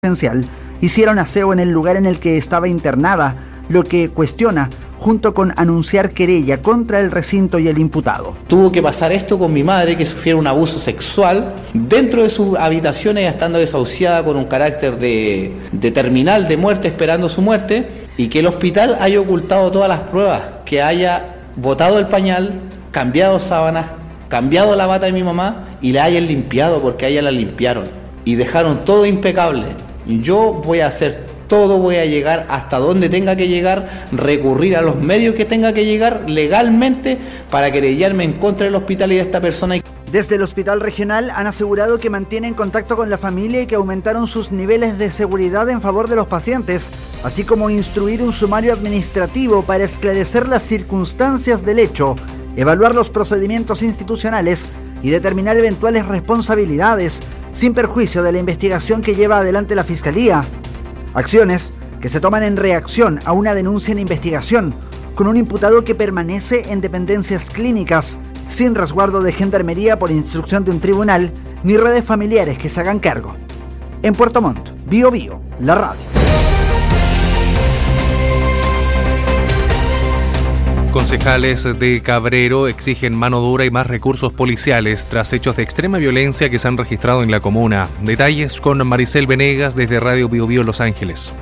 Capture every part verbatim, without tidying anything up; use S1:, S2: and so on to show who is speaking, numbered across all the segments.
S1: esencial hicieron aseo en el lugar en el que estaba internada, lo que cuestiona, junto con anunciar querella contra el recinto y el imputado.
S2: Tuvo que pasar esto con mi madre, que sufriera un abuso sexual dentro de sus habitaciones, estando desahuciada con un carácter de, de terminal, de muerte, esperando su muerte, y que el hospital haya ocultado todas las pruebas, que haya botado el pañal, cambiado sábanas, cambiado la bata de mi mamá y la hayan limpiado, porque a ella la limpiaron y dejaron todo impecable. Yo voy a hacer todo, voy a llegar hasta donde tenga que llegar, recurrir a los medios que tenga que llegar legalmente para querellarme en contra del hospital y de esta persona.
S1: Desde el hospital regional han asegurado que mantienen contacto con la familia y que aumentaron sus niveles de seguridad en favor de los pacientes, así como instruir un sumario administrativo para esclarecer las circunstancias del hecho, evaluar los procedimientos institucionales y determinar eventuales responsabilidades, sin perjuicio de la investigación que lleva adelante la Fiscalía. Acciones que se toman en reacción a una denuncia en investigación, con un imputado que permanece en dependencias clínicas, sin resguardo de gendarmería por instrucción de un tribunal, ni redes familiares que se hagan cargo. En Puerto Montt, Bio Bio, la radio.
S3: Concejales de Cabrero exigen mano dura y más recursos policiales tras hechos de extrema violencia que se han registrado en la comuna. Detalles con Maricel Venegas desde Radio Bio Bio Los Ángeles.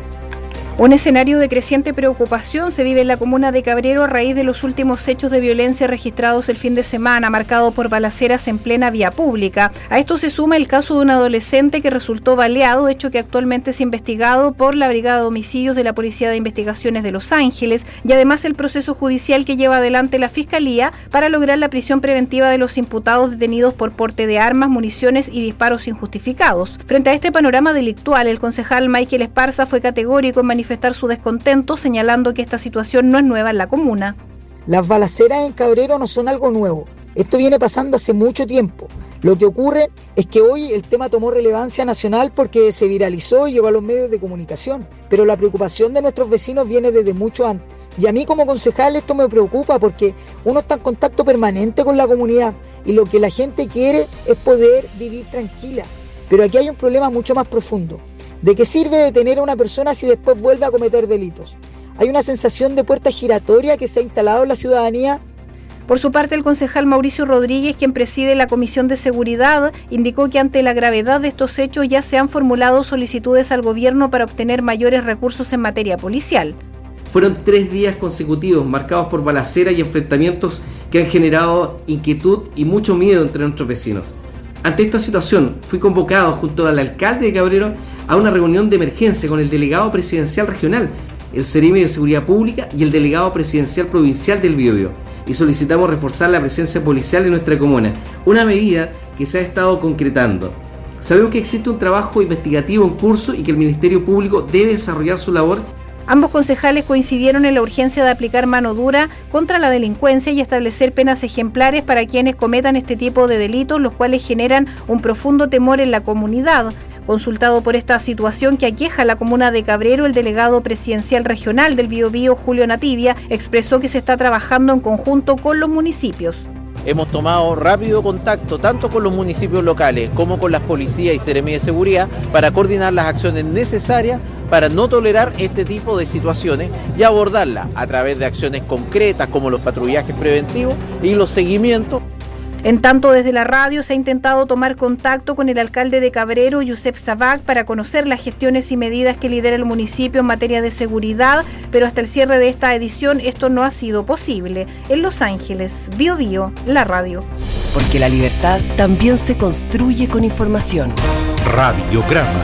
S4: Un escenario de creciente preocupación se vive en la comuna de Cabrero a raíz de los últimos hechos de violencia registrados el fin de semana, marcado por balaceras en plena vía pública. A esto se suma el caso de un adolescente que resultó baleado, hecho que actualmente es investigado por la Brigada de Homicidios de la Policía de Investigaciones de Los Ángeles, y además el proceso judicial que lleva adelante la Fiscalía para lograr la prisión preventiva de los imputados detenidos por porte de armas, municiones y disparos injustificados. Frente a este panorama delictual, el concejal Michael Esparza fue categórico en manifestar su descontento, señalando que esta situación no es nueva en la comuna.
S5: Las balaceras en Cabrero no son algo nuevo. Esto viene pasando hace mucho tiempo. Lo que ocurre es que hoy el tema tomó relevancia nacional porque se viralizó y llegó a los medios de comunicación. Pero la preocupación de nuestros vecinos viene desde mucho antes. Y a mí como concejal esto me preocupa porque uno está en contacto permanente con la comunidad y lo que la gente quiere es poder vivir tranquila. Pero aquí hay un problema mucho más profundo. ¿De qué sirve detener a una persona si después vuelve a cometer delitos? Hay una sensación de puerta giratoria que se ha instalado en la ciudadanía.
S4: Por su parte, el concejal Mauricio Rodríguez, quien preside la Comisión de Seguridad, indicó que ante la gravedad de estos hechos ya se han formulado solicitudes al gobierno para obtener mayores recursos en materia policial.
S6: Fueron tres días consecutivos marcados por balaceras y enfrentamientos que han generado inquietud y mucho miedo entre nuestros vecinos. Ante esta situación, fui convocado junto al alcalde de Cabrero a una reunión de emergencia con el delegado presidencial regional, el Seremi de Seguridad Pública y el delegado presidencial provincial del Biobío, y solicitamos reforzar la presencia policial en nuestra comuna, una medida que se ha estado concretando. Sabemos que existe un trabajo investigativo en curso y que el Ministerio Público debe desarrollar su labor.
S4: Ambos concejales coincidieron en la urgencia de aplicar mano dura contra la delincuencia y establecer penas ejemplares para quienes cometan este tipo de delitos, los cuales generan un profundo temor en la comunidad. Consultado por esta situación que aqueja a la comuna de Cabrero, el delegado presidencial regional del Biobío, Julio Nativia, expresó que se está trabajando en conjunto con los municipios.
S7: Hemos tomado rápido contacto tanto con los municipios locales como con las policías y Seremi de Seguridad para coordinar las acciones necesarias para no tolerar este tipo de situaciones y abordarlas a través de acciones concretas como los patrullajes preventivos y los seguimientos.
S4: En tanto, desde la radio se ha intentado tomar contacto con el alcalde de Cabrero, Youssef Sabac, para conocer las gestiones y medidas que lidera el municipio en materia de seguridad, pero hasta el cierre de esta edición esto no ha sido posible. En Los Ángeles, Bio Bio, la radio.
S8: Porque la libertad también se construye con información.
S9: Radiograma.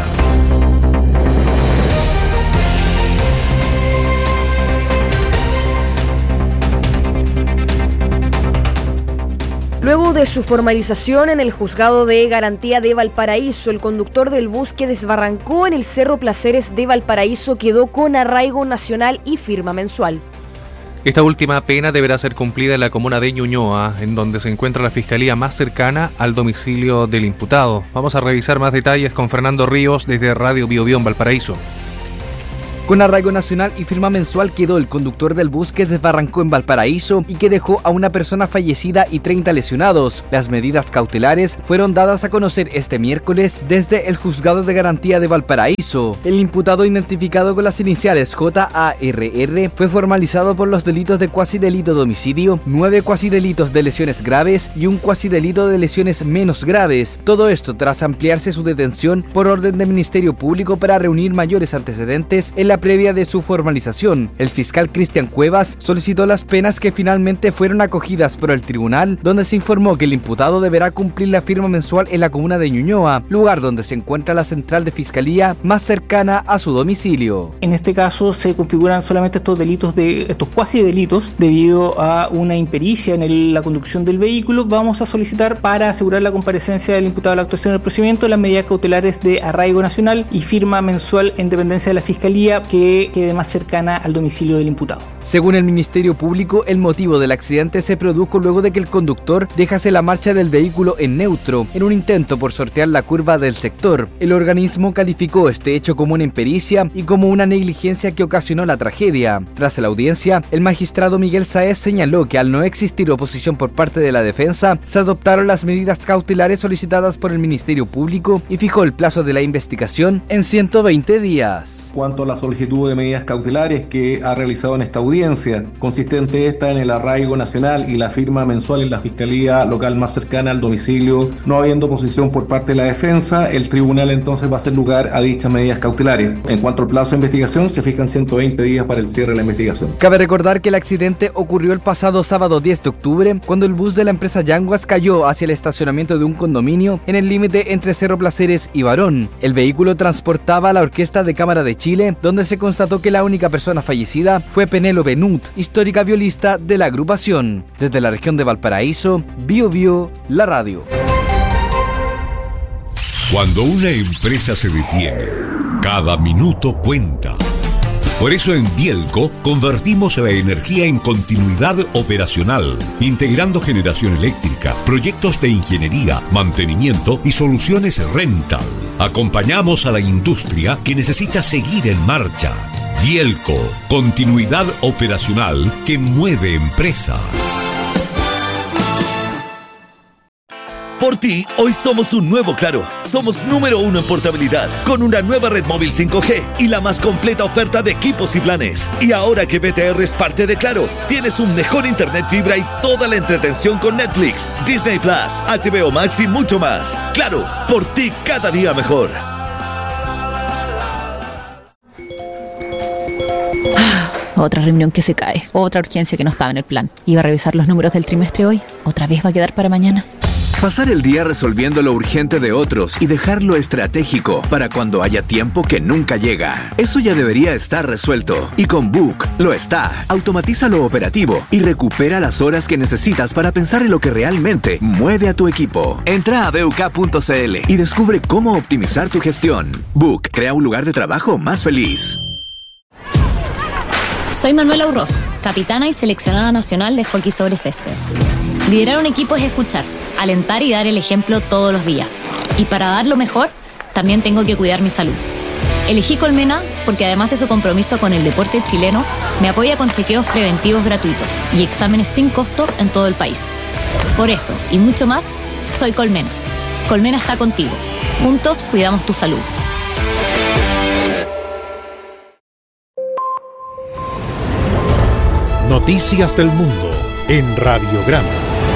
S10: Luego de su formalización en el Juzgado de Garantía de Valparaíso, el conductor del bus que desbarrancó en el Cerro Placeres de Valparaíso quedó con arraigo nacional y firma mensual.
S3: Esta última pena deberá ser cumplida en la comuna de Ñuñoa, en donde se encuentra la fiscalía más cercana al domicilio del imputado. Vamos a revisar más detalles con Fernando Ríos desde Radio Bio Bio en Valparaíso.
S11: Con arraigo nacional y firma mensual quedó el conductor del bus que desbarrancó en Valparaíso y que dejó a una persona fallecida y treinta lesionados. Las medidas cautelares fueron dadas a conocer este miércoles desde el Juzgado de Garantía de Valparaíso. El imputado, identificado con las iniciales J A R R, fue formalizado por los delitos de cuasidelito de homicidio, nueve cuasidelitos de lesiones graves y un cuasidelito de lesiones menos graves. Todo esto tras ampliarse su detención por orden del Ministerio Público para reunir mayores antecedentes en la previa de su formalización. El fiscal Cristian Cuevas solicitó las penas que finalmente fueron acogidas por el tribunal, donde se informó que el imputado deberá cumplir la firma mensual en la comuna de Ñuñoa, lugar donde se encuentra la central de fiscalía más cercana a su domicilio.
S12: En este caso se configuran solamente estos delitos, de estos cuasi delitos, debido a una impericia en el, la conducción del vehículo. Vamos a solicitar, para asegurar la comparecencia del imputado a la actuación del procedimiento, las medidas cautelares de arraigo nacional y firma mensual en dependencia de la fiscalía que quede más cercana al domicilio del imputado.
S11: Según el Ministerio Público, el motivo del accidente se produjo luego de que el conductor dejase la marcha del vehículo en neutro en un intento por sortear la curva del sector. El organismo calificó este hecho como una impericia y como una negligencia que ocasionó la tragedia. Tras la audiencia, el magistrado Miguel Sáez señaló que al no existir oposición por parte de la defensa, se adoptaron las medidas cautelares solicitadas por el Ministerio Público y fijó el plazo de la investigación en ciento veinte días.
S13: Cuanto a la solicitud de medidas cautelares que ha realizado en esta audiencia, consistente esta en el arraigo nacional y la firma mensual en la Fiscalía Local más cercana al domicilio, no habiendo oposición por parte de la defensa, el tribunal entonces va a hacer lugar a dichas medidas cautelares. En cuanto al plazo de investigación, se fijan ciento veinte días para el cierre de la investigación.
S11: Cabe recordar que el accidente ocurrió el pasado sábado diez de octubre, cuando el bus de la empresa Yanguas cayó hacia el estacionamiento de un condominio en el límite entre Cerro Placeres y Barón. El vehículo transportaba a la Orquesta de Cámara de Chile, donde se constató que la única persona fallecida fue Penélope Nut, histórica violista de la agrupación. Desde la región de Valparaíso, Bio Bio, la radio.
S9: Cuando una empresa se detiene, cada minuto cuenta. Por eso en Bielco convertimos la energía en continuidad operacional, integrando generación eléctrica, proyectos de ingeniería, mantenimiento y soluciones rental. Acompañamos a la industria que necesita seguir en marcha. Bielco, continuidad operacional que mueve empresas.
S14: Por ti, hoy somos un nuevo Claro. Somos número uno en portabilidad, con una nueva red móvil cinco G y la más completa oferta de equipos y planes. Y ahora que B T R es parte de Claro, tienes un mejor internet fibra y toda la entretención con Netflix, Disney Plus, H B O Max y mucho más. Claro, por ti cada día mejor.
S15: Otra reunión que se cae, otra urgencia que no estaba en el plan. Iba a revisar los números del trimestre hoy, otra vez va a quedar para mañana.
S16: Pasar el día resolviendo lo urgente de otros y dejar lo estratégico para cuando haya tiempo que nunca llega. Eso ya debería estar resuelto. Y con Book lo está. Automatiza lo operativo y recupera las horas que necesitas para pensar en lo que realmente mueve a tu equipo. Entra a b u k punto c l y descubre cómo optimizar tu gestión. Book crea un lugar de trabajo más feliz.
S17: Soy Manuela Urroz, capitana y seleccionada nacional de hockey sobre césped. Liderar un equipo es escuchar, alentar y dar el ejemplo todos los días. Y para dar lo mejor, también tengo que cuidar mi salud. Elegí Colmena porque además de su compromiso con el deporte chileno, me apoya con chequeos preventivos gratuitos y exámenes sin costo en todo el país. Por eso, y mucho más, soy Colmena. Colmena está contigo. Juntos cuidamos tu salud.
S9: Noticias del Mundo en Radiograma.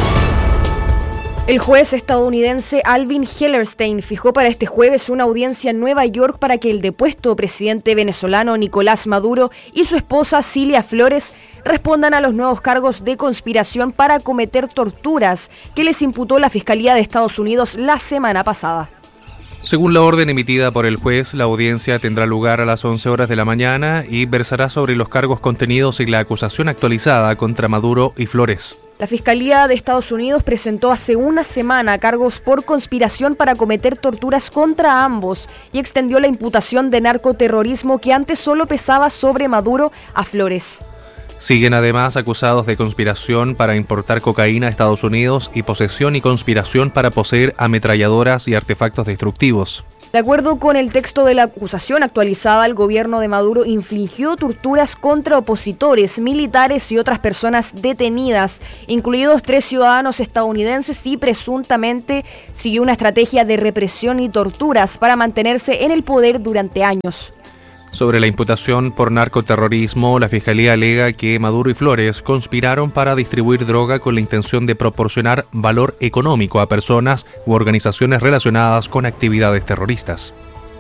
S10: El juez estadounidense Alvin Hellerstein fijó para este jueves una audiencia en Nueva York para que el depuesto presidente venezolano Nicolás Maduro y su esposa Cilia Flores respondan a los nuevos cargos de conspiración para cometer torturas que les imputó la Fiscalía de Estados Unidos la semana pasada.
S3: Según la orden emitida por el juez, la audiencia tendrá lugar a las once horas de la mañana y versará sobre los cargos contenidos en la acusación actualizada contra Maduro y Flores.
S10: La Fiscalía de Estados Unidos presentó hace una semana cargos por conspiración para cometer torturas contra ambos y extendió la imputación de narcoterrorismo que antes solo pesaba sobre Maduro a Flores.
S3: Siguen además acusados de conspiración para importar cocaína a Estados Unidos y posesión y conspiración para poseer ametralladoras y artefactos destructivos.
S10: De acuerdo con el texto de la acusación actualizada, el gobierno de Maduro infligió torturas contra opositores, militares y otras personas detenidas, incluidos tres ciudadanos estadounidenses, y presuntamente siguió una estrategia de represión y torturas para mantenerse en el poder durante años.
S3: Sobre la imputación por narcoterrorismo, la Fiscalía alega que Maduro y Flores conspiraron para distribuir droga con la intención de proporcionar valor económico a personas u organizaciones relacionadas con actividades terroristas.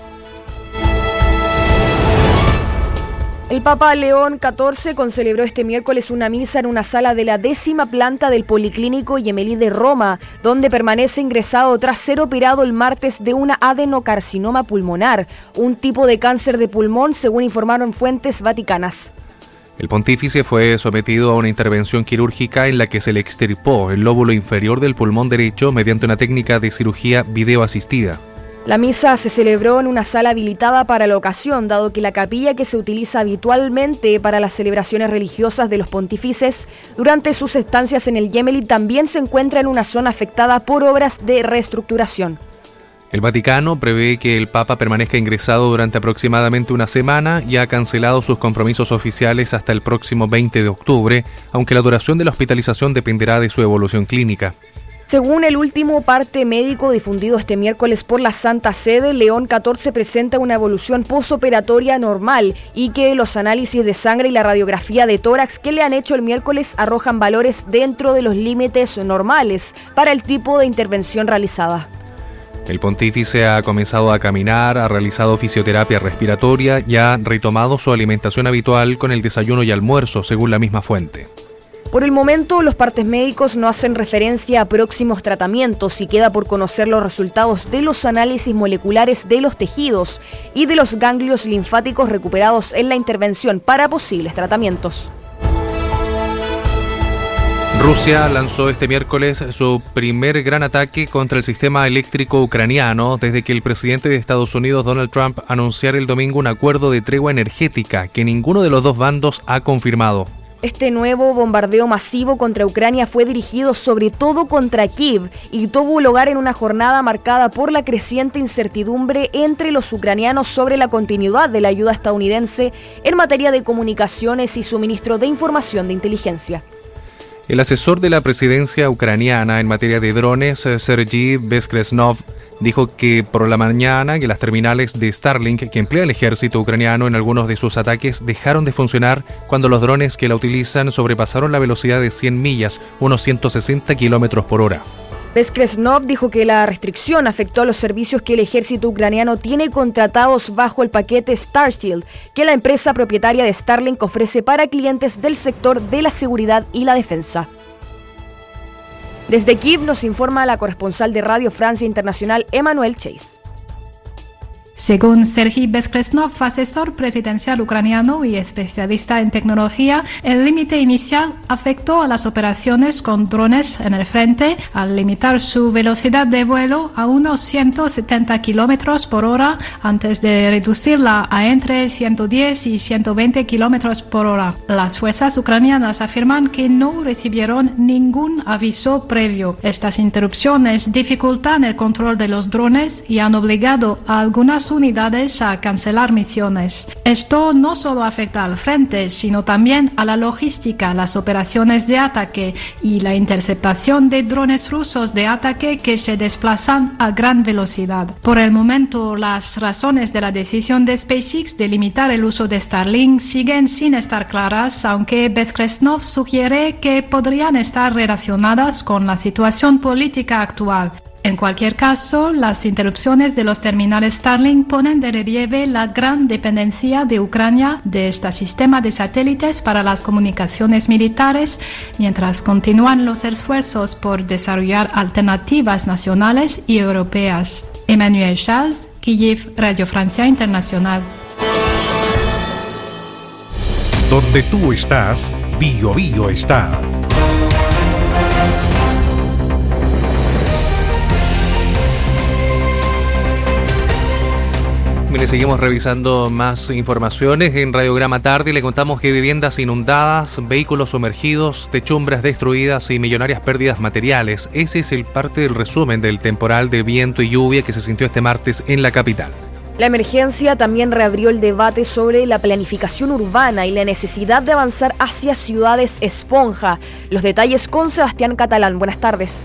S10: El Papa León catorce concelebró este miércoles una misa en una sala de la décima planta del Policlínico Gemelli de Roma, donde permanece ingresado tras ser operado el martes de una adenocarcinoma pulmonar, un tipo de cáncer de pulmón, según informaron fuentes vaticanas.
S3: El pontífice fue sometido a una intervención quirúrgica en la que se le extirpó el lóbulo inferior del pulmón derecho mediante una técnica de cirugía videoasistida.
S10: La misa se celebró en una sala habilitada para la ocasión, dado que la capilla que se utiliza habitualmente para las celebraciones religiosas de los pontífices durante sus estancias en el Gemelli también se encuentra en una zona afectada por obras de reestructuración.
S3: El Vaticano prevé que el Papa permanezca ingresado durante aproximadamente una semana y ha cancelado sus compromisos oficiales hasta el próximo veinte de octubre, aunque la duración de la hospitalización dependerá de su evolución clínica.
S10: Según el último parte médico difundido este miércoles por la Santa Sede, León catorce presenta una evolución posoperatoria normal y que los análisis de sangre y la radiografía de tórax que le han hecho el miércoles arrojan valores dentro de los límites normales para el tipo de intervención realizada.
S3: El pontífice ha comenzado a caminar, ha realizado fisioterapia respiratoria y ha retomado su alimentación habitual con el desayuno y almuerzo, según la misma fuente.
S10: Por el momento, los partes médicos no hacen referencia a próximos tratamientos y queda por conocer los resultados de los análisis moleculares de los tejidos y de los ganglios linfáticos recuperados en la intervención para posibles tratamientos.
S3: Rusia lanzó este miércoles su primer gran ataque contra el sistema eléctrico ucraniano desde que el presidente de Estados Unidos, Donald Trump, anunciara el domingo un acuerdo de tregua energética que ninguno de los dos bandos ha confirmado.
S10: Este nuevo bombardeo masivo contra Ucrania fue dirigido sobre todo contra Kiev y tuvo lugar en una jornada marcada por la creciente incertidumbre entre los ucranianos sobre la continuidad de la ayuda estadounidense en materia de comunicaciones y suministro de información de inteligencia.
S3: El asesor de la presidencia ucraniana en materia de drones, Sergei Bezkresnov, dijo que por la mañana que las terminales de Starlink que emplea el ejército ucraniano en algunos de sus ataques dejaron de funcionar cuando los drones que la utilizan sobrepasaron la velocidad de cien millas, unos ciento sesenta kilómetros por hora.
S10: Bezkresnov dijo que la restricción afectó a los servicios que el ejército ucraniano tiene contratados bajo el paquete Starshield, que la empresa propietaria de Starlink ofrece para clientes del sector de la seguridad y la defensa. Desde Kiev nos informa la corresponsal de Radio Francia Internacional, Emmanuel Chase.
S18: Según Sergei Bezkresnov, asesor presidencial ucraniano y especialista en tecnología, el límite inicial afectó a las operaciones con drones en el frente al limitar su velocidad de vuelo a unos ciento setenta kilómetros por hora antes de reducirla a entre ciento diez y ciento veinte kilómetros por hora. Las fuerzas ucranianas afirman que no recibieron ningún aviso previo. Estas interrupciones dificultan el control de los drones y han obligado a algunas unidades a cancelar misiones. Esto no solo afecta al frente, sino también a la logística, las operaciones de ataque y la interceptación de drones rusos de ataque que se desplazan a gran velocidad. Por el momento, las razones de la decisión de SpaceX de limitar el uso de Starlink siguen sin estar claras, aunque Bezkresnov sugiere que podrían estar relacionadas con la situación política actual. En cualquier caso, las interrupciones de los terminales Starlink ponen de relieve la gran dependencia de Ucrania de este sistema de satélites para las comunicaciones militares, mientras continúan los esfuerzos por desarrollar alternativas nacionales y europeas. Emmanuel Chaz, Kyiv, Radio Francia Internacional.
S19: Donde tú estás, Bio Bio está.
S3: Mire, seguimos revisando más informaciones en Radiograma Tarde. Le contamos que viviendas inundadas, vehículos sumergidos, techumbres destruidas y millonarias pérdidas materiales. Ese es el parte del resumen del temporal de viento y lluvia que se sintió este martes en la capital.
S10: La emergencia también reabrió el debate sobre la planificación urbana y la necesidad de avanzar hacia ciudades esponja. Los detalles con Sebastián Catalán. Buenas tardes.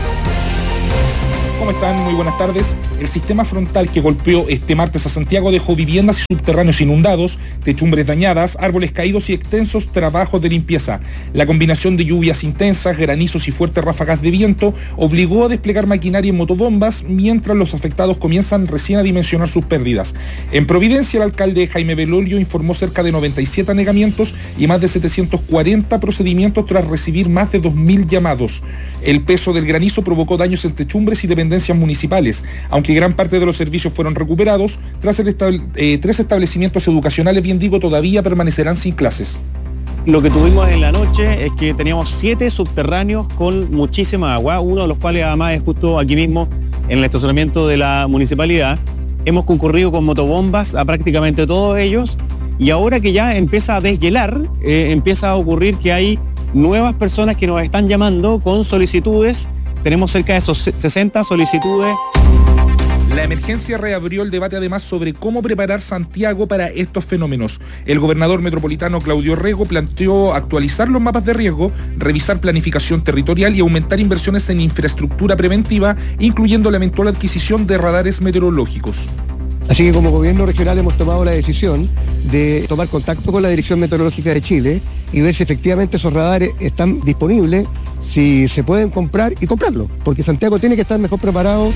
S20: ¿Cómo están? Muy buenas tardes. El sistema frontal que golpeó este martes a Santiago dejó viviendas y subterráneos inundados, techumbres dañadas, árboles caídos y extensos trabajos de limpieza. La combinación de lluvias intensas, granizos y fuertes ráfagas de viento obligó a desplegar maquinaria en motobombas mientras los afectados comienzan recién a dimensionar sus pérdidas. En Providencia, el alcalde Jaime Belolio informó cerca de noventa y siete anegamientos y más de setecientos cuarenta procedimientos tras recibir más de dos mil llamados. El peso del granizo provocó daños en techumbres y dependencias municipales, aunque gran parte de los servicios fueron recuperados. Tras el estable, eh, tres establecimientos educacionales, bien digo, todavía permanecerán sin clases.
S21: Lo que tuvimos en la noche es que teníamos siete subterráneos con muchísima agua, uno de los cuales además es justo aquí mismo en el estacionamiento de la municipalidad. Hemos concurrido con motobombas a prácticamente todos ellos y ahora que ya empieza a deshielar, eh, empieza a ocurrir que hay nuevas personas que nos están llamando con solicitudes. Tenemos cerca de esos sesenta solicitudes.
S20: La emergencia reabrió el debate además sobre cómo preparar Santiago para estos fenómenos. El gobernador metropolitano Claudio Rego planteó actualizar los mapas de riesgo, revisar planificación territorial y aumentar inversiones en infraestructura preventiva, incluyendo la eventual adquisición de radares meteorológicos.
S22: Así que como gobierno regional hemos tomado la decisión de tomar contacto con la Dirección Meteorológica de Chile y ver si efectivamente esos radares están disponibles, si se pueden comprar y comprarlos, porque Santiago tiene que estar mejor preparado.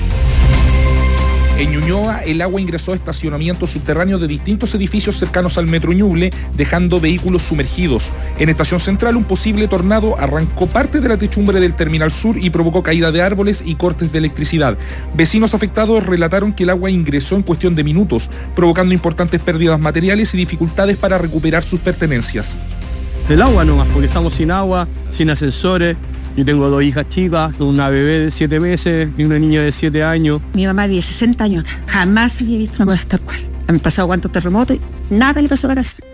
S20: En Ñuñoa, el agua ingresó a estacionamientos subterráneos de distintos edificios cercanos al Metro Ñuble, dejando vehículos sumergidos. En Estación Central, un posible tornado arrancó parte de la techumbre del Terminal Sur y provocó caída de árboles y cortes de electricidad. Vecinos afectados relataron que el agua ingresó en cuestión de minutos, provocando importantes pérdidas materiales y dificultades para recuperar sus pertenencias.
S23: El agua nomás, porque estamos sin agua, sin ascensores. Yo tengo dos hijas chicas, una bebé de siete meses y una niña de siete años.
S24: Mi mamá vive sesenta años, jamás había visto una cosa tal cual. Han pasado cuántos terremotos y nada le pasó a la casa.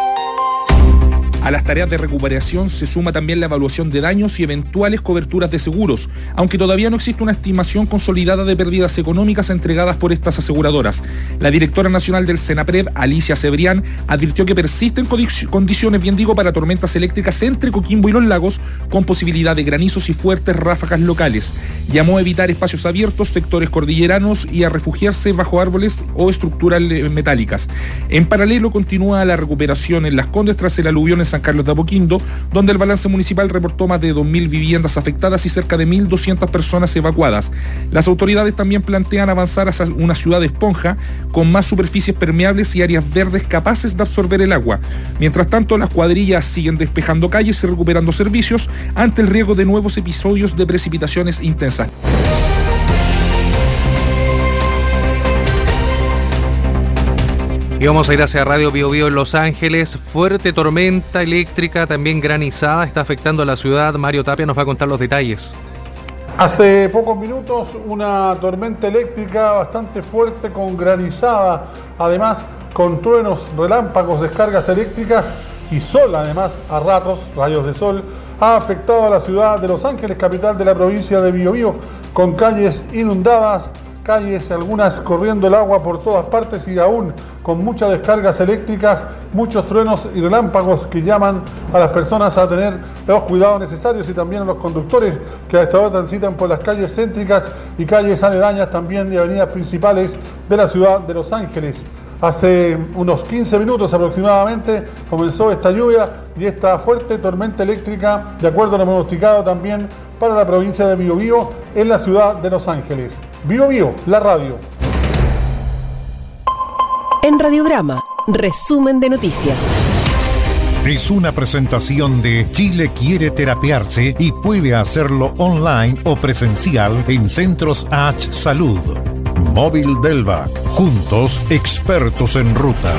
S20: A las tareas de recuperación se suma también la evaluación de daños y eventuales coberturas de seguros, aunque todavía no existe una estimación consolidada de pérdidas económicas entregadas por estas aseguradoras. La directora nacional del Senapred, Alicia Cebrián, advirtió que persisten condiciones, bien digo, para tormentas eléctricas entre Coquimbo y Los Lagos, con posibilidad de granizos y fuertes ráfagas locales. Llamó a evitar espacios abiertos, sectores cordilleranos y a refugiarse bajo árboles o estructuras metálicas. En paralelo, continúa la recuperación en Las Condes tras el aluvión en San Carlos de Apoquindo, donde el balance municipal reportó más de dos mil viviendas afectadas y cerca de mil doscientas personas evacuadas. Las autoridades también plantean avanzar hacia una ciudad esponja con más superficies permeables y áreas verdes capaces de absorber el agua. Mientras tanto, las cuadrillas siguen despejando calles y recuperando servicios ante el riesgo de nuevos episodios de precipitaciones intensas.
S3: Y vamos a ir hacia Radio Bio Bio en Los Ángeles. Fuerte tormenta eléctrica, también granizada, está afectando a la ciudad. Mario Tapia nos va a contar los detalles.
S25: Hace pocos minutos una tormenta eléctrica bastante fuerte con granizada, además con truenos, relámpagos, descargas eléctricas y sol, además a ratos, rayos de sol, ha afectado a la ciudad de Los Ángeles, capital de la provincia de Biobío, con calles inundadas, calles algunas corriendo el agua por todas partes y aún con muchas descargas eléctricas, muchos truenos y relámpagos que llaman a las personas a tener los cuidados necesarios y también a los conductores que a esta hora transitan por las calles céntricas y calles aledañas también de avenidas principales de la ciudad de Los Ángeles. Hace unos quince minutos aproximadamente comenzó esta lluvia y esta fuerte tormenta eléctrica, de acuerdo a lo pronosticado también para la provincia de Biobío en la ciudad de Los Ángeles. Biobío, la radio.
S8: En Radiograma, resumen de noticias.
S19: Es una presentación de Chile quiere terapiarse y puede hacerlo online o presencial en Centros H Salud. Móvil Delvac, juntos expertos en ruta.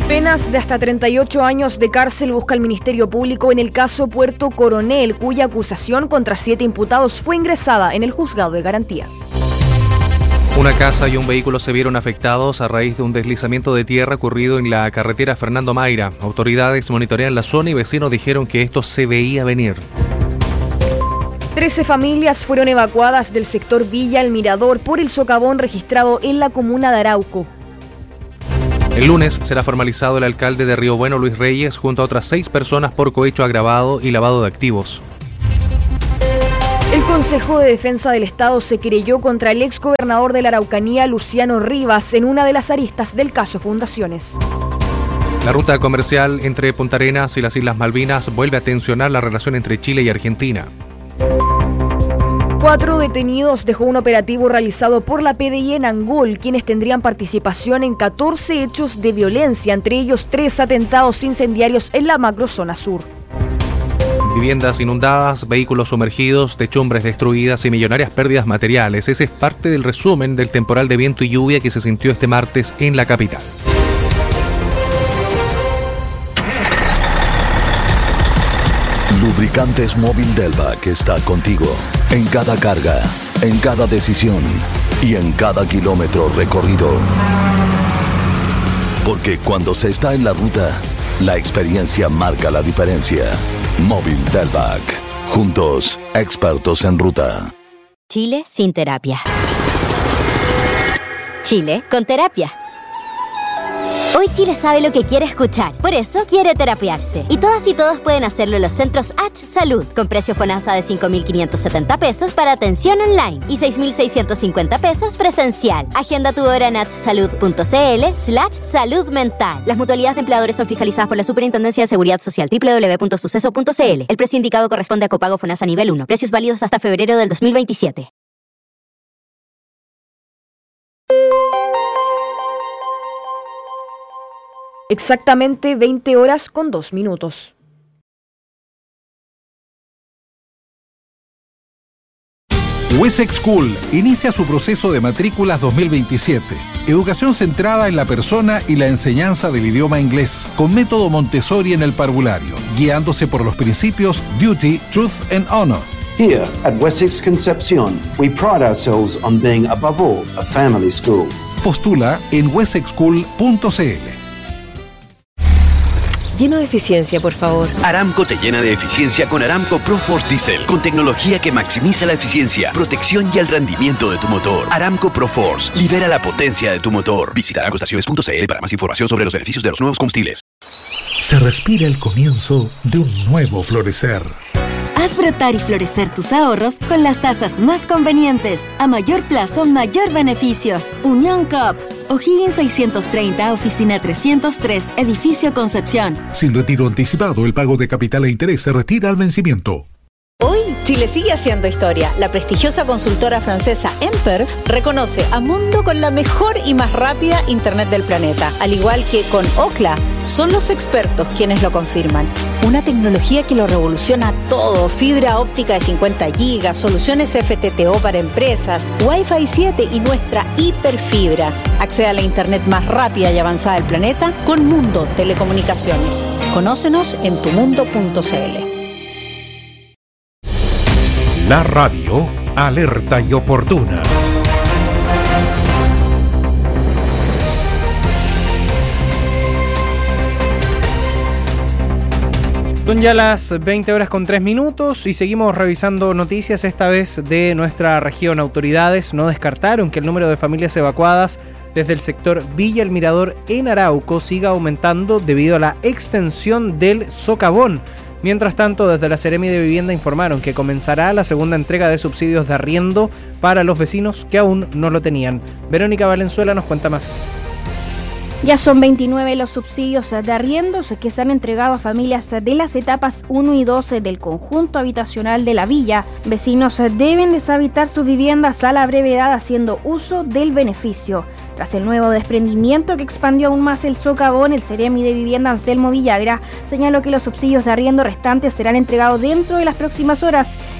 S10: Penas de hasta treinta y ocho años de cárcel busca el Ministerio Público en el caso Puerto Coronel, cuya acusación contra siete imputados fue ingresada en el juzgado de garantía.
S3: Una casa y un vehículo se vieron afectados a raíz de un deslizamiento de tierra ocurrido en la carretera Fernando Mayra. Autoridades monitorean la zona y vecinos dijeron que esto se veía venir.
S10: Trece familias fueron evacuadas del sector Villa El Mirador por el socavón registrado en la comuna de Arauco.
S3: El lunes será formalizado el alcalde de Río Bueno, Luis Reyes, junto a otras seis personas por cohecho agravado y lavado de activos.
S10: El Consejo de Defensa del Estado se querelló contra el exgobernador de la Araucanía, Luciano Rivas, en una de las aristas del caso Fundaciones.
S3: La ruta comercial entre Punta Arenas y las Islas Malvinas vuelve a tensionar la relación entre Chile y Argentina.
S10: Cuatro detenidos dejó un operativo realizado por la P D I en Angol, quienes tendrían participación en catorce hechos de violencia, entre ellos tres atentados incendiarios en la macrozona sur.
S3: Viviendas inundadas, vehículos sumergidos, techumbres destruidas y millonarias pérdidas materiales. Ese es parte del resumen del temporal de viento y lluvia que se sintió este martes en la capital.
S14: Lubricantes Móvil Delvac está contigo en cada carga, en cada decisión y en cada kilómetro recorrido. Porque cuando se está en la ruta, la experiencia marca la diferencia. Móvil Delvac. Juntos, expertos en ruta.
S1: Chile sin terapia. Chile con terapia. Hoy Chile sabe lo que quiere escuchar, por eso quiere terapiarse. Y todas y todos pueden hacerlo en los centros H Salud, con precio FONASA de cinco mil quinientos setenta pesos para atención online y seis mil seiscientos cincuenta pesos presencial. Agenda tu hora en hsalud.cl slash salud mental. Las mutualidades de empleadores son fiscalizadas por la Superintendencia de Seguridad Social, doble u doble u doble u punto suceso punto c l. El precio indicado corresponde a copago FONASA nivel uno. Precios válidos hasta febrero del dos mil veintisiete.
S10: Exactamente veinte horas con dos minutos.
S2: Wessex School inicia su proceso de matrículas dos mil veintisiete. Educación centrada en la persona y la enseñanza del idioma inglés, con método Montessori en el parvulario, guiándose por los principios Duty, Truth and Honor.
S5: Here at Wessex Concepción, we pride ourselves on being above all a family school.
S2: Postula en wessex school punto c l.
S8: Lleno de eficiencia, por favor.
S6: Aramco te llena de eficiencia con Aramco ProForce Diesel, con tecnología que maximiza la eficiencia, protección y el rendimiento de tu motor. Aramco ProForce, libera la potencia de tu motor. Visita aramco estaciones punto c l para más información sobre los beneficios de los nuevos combustibles.
S7: Se respira el comienzo de un nuevo florecer.
S26: Haz brotar y florecer tus ahorros con las tasas más convenientes. A mayor plazo, mayor beneficio. Unión Coop. O'Higgins seiscientos treinta, oficina trescientos tres, edificio Concepción.
S7: Sin retiro anticipado, el pago de capital e interés se retira al vencimiento.
S27: Hoy, Chile sigue haciendo historia. La prestigiosa consultora francesa Emperf reconoce a Mundo con la mejor y más rápida internet del planeta. Al igual que con Ookla, son los expertos quienes lo confirman. Una tecnología que lo revoluciona todo. Fibra óptica de cincuenta gigas, soluciones F T T O para empresas, Wi-Fi siete y nuestra hiperfibra. Accede a la internet más rápida y avanzada del planeta con Mundo Telecomunicaciones. Conócenos en tumundo punto c l.
S19: La radio alerta y oportuna.
S28: Son ya las veinte horas con tres minutos y seguimos revisando noticias, esta vez de nuestra región. Autoridades no descartaron que el número de familias evacuadas desde el sector Villa El Mirador en Arauco siga aumentando debido a la extensión del socavón. Mientras tanto, desde la Seremi de Vivienda informaron que comenzará la segunda entrega de subsidios de arriendo para los vecinos que aún no lo tenían. Verónica Valenzuela nos cuenta más.
S29: Ya son veintinueve los subsidios de arriendos que se han entregado a familias de las etapas uno y dos del conjunto habitacional de la villa. Vecinos deben deshabitar sus viviendas a la brevedad haciendo uso del beneficio. Tras el nuevo desprendimiento que expandió aún más el socavón, el Seremi de Vivienda Anselmo Villagra señaló que los subsidios de arriendo restantes serán entregados dentro de las próximas horas.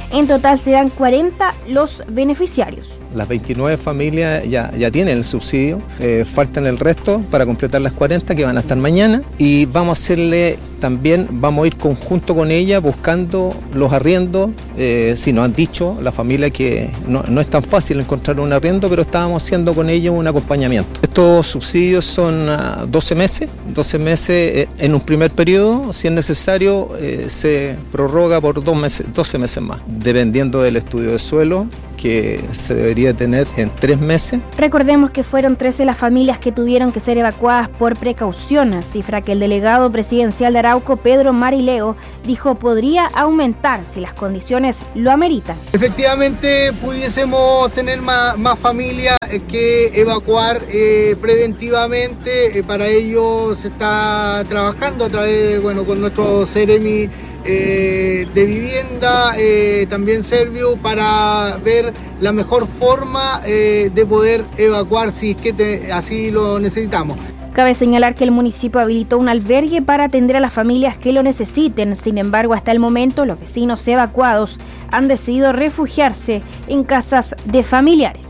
S29: En total serán cuarenta los beneficiarios.
S4: Las veintinueve familias ya, ya tienen el subsidio, eh, faltan el resto para completar las cuarenta que van a estar mañana, y vamos a hacerle también, vamos a ir conjunto con ella buscando los arriendos. Eh, si nos han dicho la familia que no, no es tan fácil encontrar un arriendo, pero estábamos haciendo con ellos un acompañamiento. Estos subsidios son uh, doce meses, doce meses eh, en un primer periodo, si es necesario eh, se prorroga por dos meses, doce meses más, dependiendo del estudio de suelo, que se debería tener en tres meses.
S29: Recordemos que fueron trece las familias que tuvieron que ser evacuadas por precaución, cifra que el delegado presidencial de Arauco, Pedro Marileo, dijo podría aumentar si las condiciones lo ameritan.
S9: Efectivamente, pudiésemos tener más, más familias que evacuar eh, preventivamente. Eh, para ello se está trabajando a través, bueno, con nuestro Ceremi Eh, de vivienda, eh, también Servio, para ver la mejor forma eh, de poder evacuar si es que te, así lo necesitamos.
S29: Cabe señalar que el municipio habilitó un albergue para atender a las familias que lo necesiten. Sin embargo, hasta el momento los vecinos evacuados han decidido refugiarse en casas de familiares.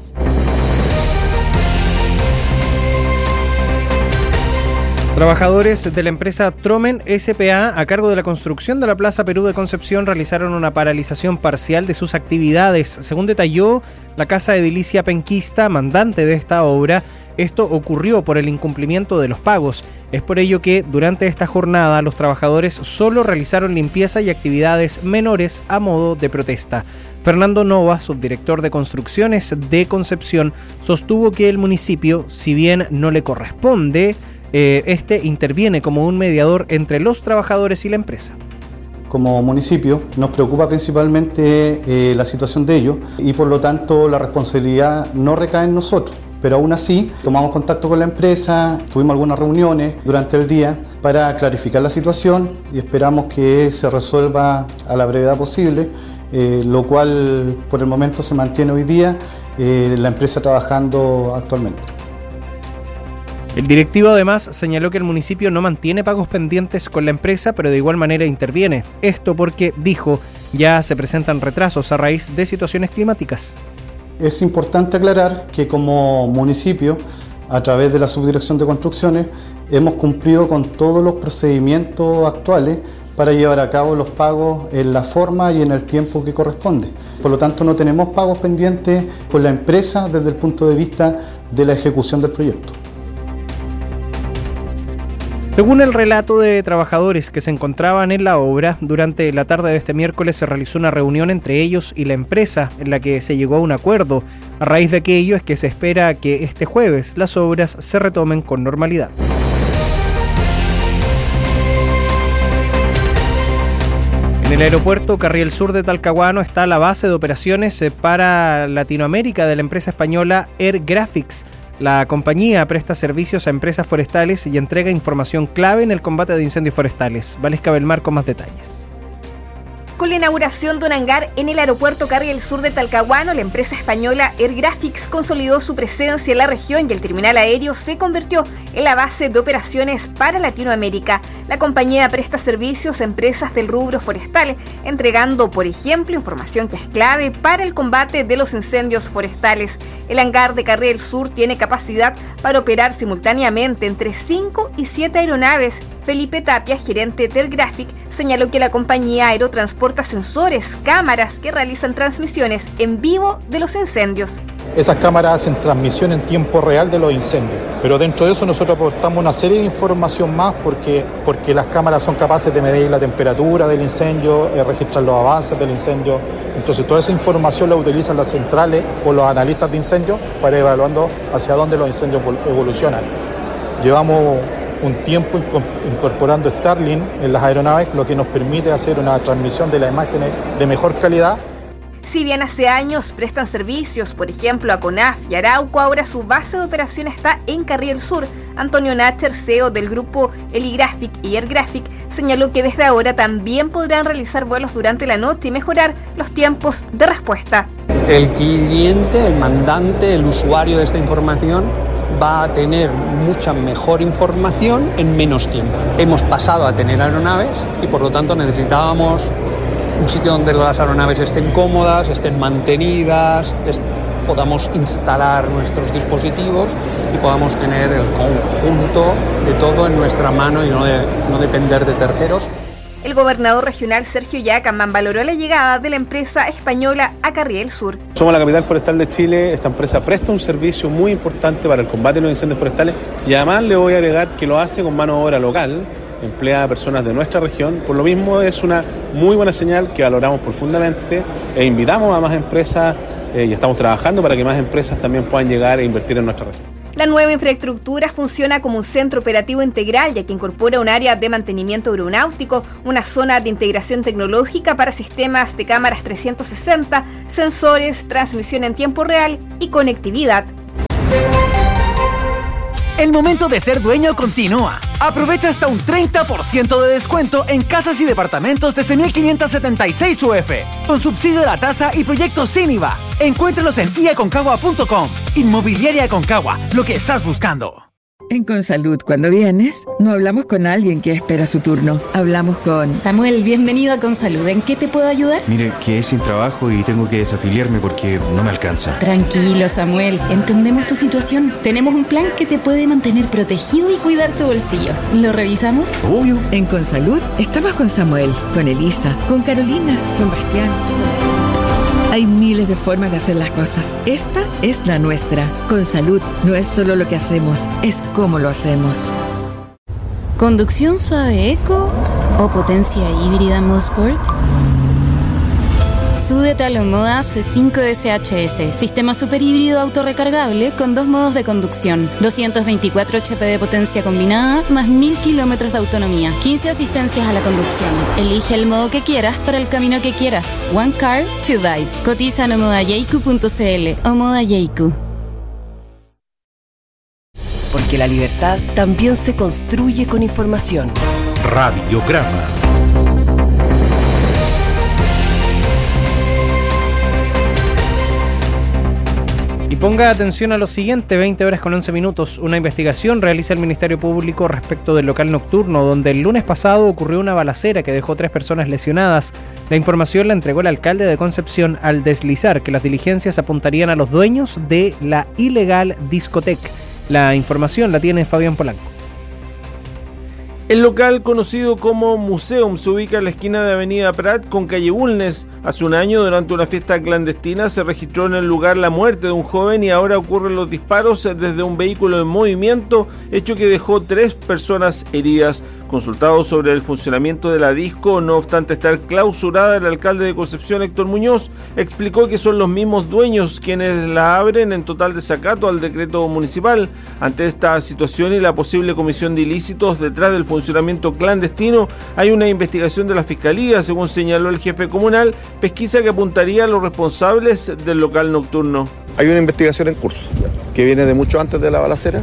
S28: Trabajadores de la empresa Tromen S P A a cargo de la construcción de la Plaza Perú de Concepción realizaron una paralización parcial de sus actividades. Según detalló la Casa Edilicia Penquista, mandante de esta obra, esto ocurrió por el incumplimiento de los pagos. Es por ello que durante esta jornada los trabajadores solo realizaron limpieza y actividades menores a modo de protesta. Fernando Nova, subdirector de construcciones de Concepción, sostuvo que el municipio, si bien no le corresponde, Eh, este interviene como un mediador entre los trabajadores y la empresa.
S11: Como municipio nos preocupa principalmente eh, la situación de ellos y por lo tanto la responsabilidad no recae en nosotros. Pero aún así tomamos contacto con la empresa, tuvimos algunas reuniones durante el día para clarificar la situación y esperamos que se resuelva a la brevedad posible, eh, lo cual por el momento se mantiene hoy día, eh, la empresa trabajando actualmente.
S28: El directivo además señaló que el municipio no mantiene pagos pendientes con la empresa, pero de igual manera interviene. Esto porque, dijo, ya se presentan retrasos a raíz de situaciones climáticas.
S11: Es importante aclarar que como municipio, a través de la Subdirección de Construcciones, hemos cumplido con todos los procedimientos actuales para llevar a cabo los pagos en la forma y en el tiempo que corresponde. Por lo tanto, no tenemos pagos pendientes con la empresa desde el punto de vista de la ejecución del proyecto.
S28: Según el relato de trabajadores que se encontraban en la obra, durante la tarde de este miércoles se realizó una reunión entre ellos y la empresa en la que se llegó a un acuerdo. A raíz de aquello es que se espera que este jueves las obras se retomen con normalidad. En el aeropuerto Carriel Sur de Talcahuano está la base de operaciones para Latinoamérica de la empresa española Air Graphics. La compañía presta servicios a empresas forestales y entrega información clave en el combate de incendios forestales. Valesca Belmar con más detalles.
S10: Con la inauguración de un hangar en el aeropuerto Carriel Sur de Talcahuano, la empresa española Air Graphics consolidó su presencia en la región y el terminal aéreo se convirtió en la base de operaciones para Latinoamérica. La compañía presta servicios a empresas del rubro forestal, entregando, por ejemplo, información que es clave para el combate de los incendios forestales. El hangar de Carriel Sur tiene capacidad para operar simultáneamente entre cinco y siete aeronaves. Felipe Tapia, gerente de Air Graphics, señaló que la compañía aerotransporta sensores, cámaras que realizan transmisiones en vivo de los incendios.
S12: Esas cámaras hacen transmisión en tiempo real de los incendios, pero dentro de eso nosotros aportamos una serie de información más porque, porque las cámaras son capaces de medir la temperatura del incendio, eh, registrar los avances del incendio. Entonces toda esa información la utilizan las centrales o los analistas de incendios para ir evaluando hacia dónde los incendios evolucionan. Llevamos un tiempo incorporando Starlink en las aeronaves, lo que nos permite hacer una transmisión de las imágenes de mejor calidad.
S10: Si bien hace años prestan servicios, por ejemplo, a CONAF y Arauco, ahora su base de operación está en Carriel Sur. Antonio Nacher, C E O del grupo Heligraphic y Air Graphic, señaló que desde ahora también podrán realizar vuelos durante la noche y mejorar los tiempos de respuesta.
S13: El cliente, el mandante, el usuario de esta información va a tener mucha mejor información en menos tiempo. Hemos pasado a tener aeronaves y por lo tanto necesitábamos un sitio donde las aeronaves estén cómodas, estén mantenidas, est- podamos instalar nuestros dispositivos y podamos tener el conjunto de todo en nuestra mano y no, de, no depender de terceros.
S10: El gobernador regional Sergio Yacamán valoró la llegada de la empresa española a Carriel Sur.
S15: Somos la capital forestal de Chile, esta empresa presta un servicio muy importante para el combate de los incendios forestales y además le voy a agregar que lo hace con mano de obra local, emplea a personas de nuestra región, por lo mismo es una muy buena señal que valoramos profundamente e invitamos a más empresas eh, y estamos trabajando para que más empresas también puedan llegar e invertir en nuestra región.
S10: La nueva infraestructura funciona como un centro operativo integral, ya que incorpora un área de mantenimiento aeronáutico, una zona de integración tecnológica para sistemas de cámaras trescientos sesenta, sensores, transmisión en tiempo real y conectividad.
S16: El momento de ser dueño continúa. Aprovecha hasta un treinta por ciento de descuento en casas y departamentos desde mil quinientos setenta y seis U F, con subsidio de la tasa y proyectos sin I V A. Encuéntralos en i a concagua punto com. Inmobiliaria Aconcagua, lo que estás buscando.
S17: En Consalud, cuando vienes, no hablamos con alguien que espera su turno. Hablamos con...
S18: Samuel, bienvenido a Consalud. ¿En qué te puedo ayudar?
S20: Mire, quedé sin trabajo y tengo que desafiliarme porque no me alcanza.
S18: Tranquilo, Samuel. Entendemos tu situación. Tenemos un plan que te puede mantener protegido y cuidar tu bolsillo. ¿Lo revisamos?
S20: Obvio.
S17: En Consalud, estamos con Samuel, con Elisa, con Carolina, con Bastián. Hay miles de formas de hacer las cosas. Esta es la nuestra. Consalud no es solo lo que hacemos, es cómo lo hacemos.
S18: ¿Conducción suave eco o potencia híbrida Mosport? Súbete a la Omoda C cinco S H S, sistema superhíbrido autorrecargable con dos modos de conducción, doscientos veinticuatro H P de potencia combinada, más mil kilómetros de autonomía, quince asistencias a la conducción. Elige el modo que quieras para el camino que quieras. One car, two vibes. Cotiza en omoda yeiku punto c l. Omoda Yeiku.
S8: Porque la libertad también se construye con información.
S19: Radiograma.
S28: Y ponga atención a lo siguiente, veinte horas con once minutos. Una investigación realiza el Ministerio Público respecto del local nocturno, donde el lunes pasado ocurrió una balacera que dejó tres personas lesionadas. La información la entregó el alcalde de Concepción al deslizar que las diligencias apuntarían a los dueños de la ilegal discoteca. La información la tiene Fabián Polanco.
S21: El local, conocido como Museum, se ubica en la esquina de Avenida Prat con calle Bulnes. Hace un año, durante una fiesta clandestina, se registró en el lugar la muerte de un joven y ahora ocurren los disparos desde un vehículo en movimiento, hecho que dejó tres personas heridas. Consultado sobre el funcionamiento de la disco, no obstante estar clausurada, el alcalde de Concepción, Héctor Muñoz, explicó que son los mismos dueños quienes la abren en total desacato al decreto municipal. Ante esta situación y la posible comisión de ilícitos detrás del funcionamiento clandestino, hay una investigación de la Fiscalía, según señaló el jefe comunal, pesquisa que apuntaría a los responsables del local nocturno.
S22: Hay una investigación en curso que viene de mucho antes de la balacera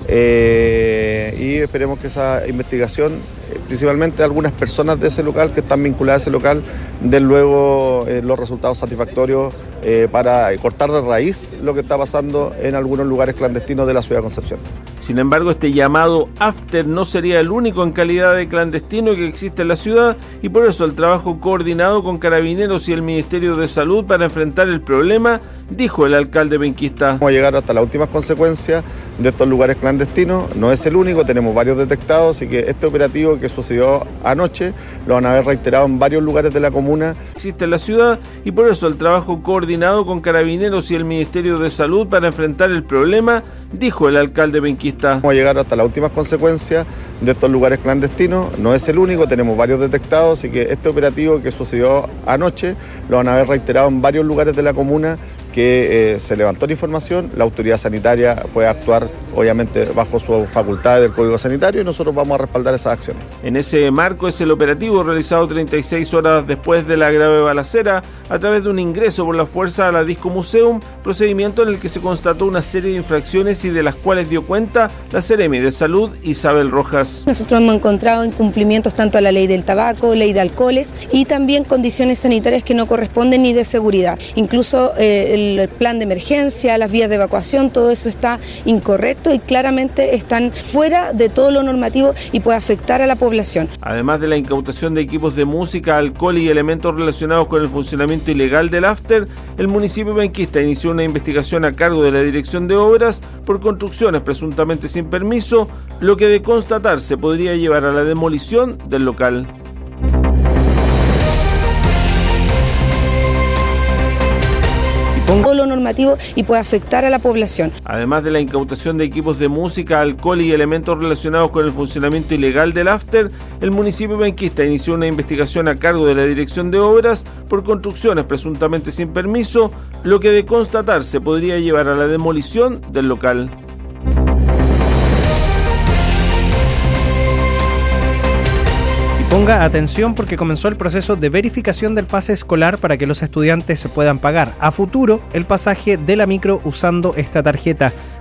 S22: eh, y esperemos que esa investigación, eh, principalmente algunas personas de ese local que están vinculadas a ese local, den luego eh, los resultados satisfactorios eh, para cortar de raíz lo que está pasando en algunos lugares clandestinos de la ciudad de Concepción.
S21: Sin embargo, este llamado after no sería el único en calidad de clandestino que existe en la ciudad y por eso el trabajo coordinado con Carabineros y el Ministerio de Salud para enfrentar el problema, dijo el alcalde penquista.
S22: Vamos a llegar hasta las últimas consecuencias de estos lugares clandestinos, no es el único, tenemos varios detectados, así que este operativo que sucedió anoche lo van a haber reiterado en varios lugares de la comuna.
S21: Existe en la ciudad y por eso el trabajo coordinado con Carabineros y el Ministerio de Salud para enfrentar el problema, dijo el alcalde penquista.
S22: Vamos a llegar hasta las últimas consecuencias de estos lugares clandestinos, no es el único, tenemos varios detectados, así que este operativo que sucedió anoche lo van a haber reiterado en varios lugares de la comuna que eh, se levantó la información, la autoridad sanitaria puede actuar obviamente bajo su facultad del Código Sanitario y nosotros vamos a respaldar esas acciones.
S21: En ese marco es el operativo realizado treinta y seis horas después de la grave balacera a través de un ingreso por la fuerza a la Disco Museum, procedimiento en el que se constató una serie de infracciones y de las cuales dio cuenta la Seremi de Salud Isabel Rojas.
S23: Nosotros hemos encontrado incumplimientos tanto a la ley del tabaco, ley de alcoholes y también condiciones sanitarias que no corresponden ni de seguridad. Incluso eh, el plan de emergencia, las vías de evacuación, todo eso está incorrecto y claramente están fuera de todo lo normativo y puede afectar a la población.
S21: Además de la incautación de equipos de música, alcohol y elementos relacionados con el funcionamiento ilegal del after, el municipio penquista inició una investigación a cargo de la Dirección de Obras por construcciones presuntamente sin permiso, lo que de constatarse podría llevar a la demolición del local.
S23: Todo lo normativo y puede afectar a la población.
S21: Además de la incautación de equipos de música, alcohol y elementos relacionados con el funcionamiento ilegal del after, el municipio penquista inició una investigación a cargo de la Dirección de Obras por construcciones presuntamente sin permiso, lo que de constatarse podría llevar a la demolición del local.
S28: Ponga atención porque comenzó el proceso de verificación del pase escolar para que los estudiantes se puedan pagar a futuro el pasaje de la micro usando esta tarjeta.